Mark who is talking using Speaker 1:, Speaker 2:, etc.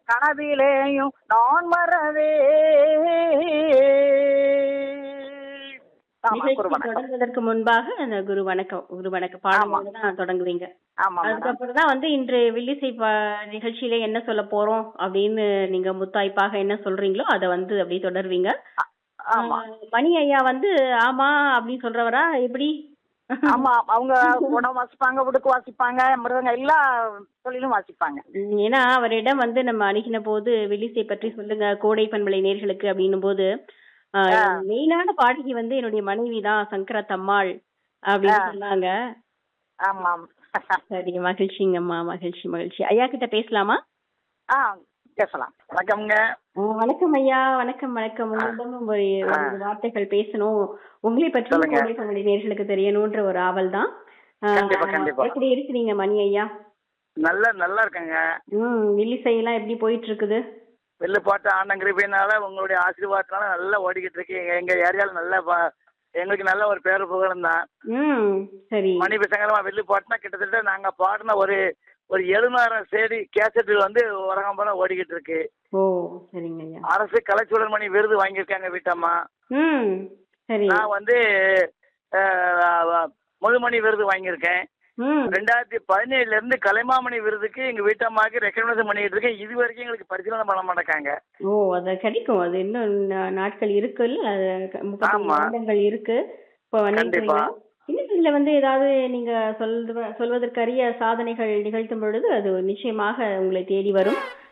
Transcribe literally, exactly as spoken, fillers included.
Speaker 1: கனவிலேயும் நான் மறவே. ஆமா, குரு
Speaker 2: நிகழ்ச்சி
Speaker 1: வணக்கம்.
Speaker 2: தொடங்குவதற்கு முன்பாக அந்த குரு வணக்கம் குரு வணக்க
Speaker 1: ஆமா
Speaker 2: பாடலோட தான் தொடங்குவீங்க.
Speaker 1: ஆமா மேடம்.
Speaker 2: அதுக்கப்புறம் தான் வந்து இன்று வில்லிசை ப- நிகழ்ச்சியில என்ன சொல்ல போறோம் அப்படின்னு நீங்க முத்தாய்ப்பாக என்ன சொல்றீங்களோ அதை வந்து அப்படியே தொடர்வீங்க.
Speaker 1: ஆ- ஆமா
Speaker 2: ஆஹ் மணி ஐயா வந்து ஆமா அப்படின்னு சொல்றவரா எப்படி?
Speaker 1: ஆமா, அவங்க குணம் வாசிப்பாங்க, உடுக்கு வாசிப்பாங்க, மிருதங்க எல்லா தொழிலும் வாசிப்பாங்க.
Speaker 2: உம் ஏன்னா அவரிடம் வந்து நம்ம அணுகின போது வில்லிசை பற்றி சொல்லுங்க கோடை பண்பலை நேர்களுக்கு அப்படின்னும் போது
Speaker 1: ஆ,
Speaker 2: மெயினான பாடகி வந்து என்னுடைய மனைவி தான் சங்கர தம்மாள்
Speaker 1: ஆ,
Speaker 2: அப்படின்னு சொன்னாங்க.
Speaker 1: ஆமாம்.
Speaker 2: சரி, மகிழ்ச்சிங்கம்மா, மகிழ்ச்சி மகிழ்ச்சி. ஐயா கிட்ட பேசலாமா?
Speaker 1: ஆ, பேசலாம். வணக்கம்ங்க.
Speaker 2: அஹ் வணக்கம் ஐயா, வணக்கம் வணக்கம்.
Speaker 1: ஆ,
Speaker 2: உங்களிடம் ஒரு
Speaker 1: ஆ,
Speaker 2: ஒரு வார்த்தைகள் பேசணும், உங்களை பற்றியும்
Speaker 1: சொல்லுங்க.
Speaker 2: கோடை பண்பலை நேர்களுக்கு தெரியணும்ன்ற ஒரு ஆவல் தான்.
Speaker 1: கண்டிப்பா
Speaker 2: அஹ்
Speaker 1: கண்டிப்பா.
Speaker 2: எப்படி இருக்கிறீங்க மணி ஐயா?
Speaker 1: நல்லா நல்லா இருக்கேங்க.
Speaker 2: ம் வில்லிசை எல்லாம் எப்படி போயிட்டு இருக்குது?
Speaker 1: வெளில போட்ட ஆண்டங்கிருப்பினால உங்களுடைய ஆசீர்வாதத்தினால நல்லா ஓடிக்கிட்டு இருக்கு. எங்க எங்க ஏரியாவில் நல்ல ப- எங்களுக்கு நல்ல ஒரு பேரு புகழும் தான்.
Speaker 2: ம் சரி.
Speaker 1: மணி பசங்களாம் வெளில போட்டோம்னா கிட்டத்தட்ட நாங்க பாடின ஒரு ஒரு எழுநூறாயிரம் சேடி கேசட்டு வந்து உலகம் போல ஓடிக்கிட்டு இருக்கு.
Speaker 2: ஓ சரிங்க ஐயா.
Speaker 1: அரசு கலைச்சூழல் மணி விருது வாங்கியிருக்காங்க வீட்டம்மா.
Speaker 2: ம் சரி.
Speaker 1: நான் வந்து அஹ், முழுமணி விருது வாங்கியிருக்கேன்.
Speaker 2: ம்
Speaker 1: ரெண்டாயிரத்தி பதினேழுல இருந்து கலைமாமணி விருதுக்கு எங்க வீட்டம்மாக்கு ரெக்கமெண்டேஷன் பண்ணிட்டு இருக்கேன். இது வரைக்கும் எங்களுக்கு பரிசீலனை பண்ண மாட்டேங்காங்க.
Speaker 2: ஓ அது கிடைக்கும், அது இன்னும் நா- நாட்கள் இருக்குல்ல, அது க- முப்பத்தைந்து
Speaker 1: ஆமா
Speaker 2: வருடங்கள் இருக்கு. இப்போ
Speaker 1: கண்டிப்பா.
Speaker 2: நினைக்கிறீங்களா இன்னும் இதுல வந்து ஏதாவது நீங்க சொல்வ சொல்வதற்கரிய சாதனைகள் நிகழ்த்தும் பொழுது அது நிச்சயமாக உங்களை தேடி வரும்.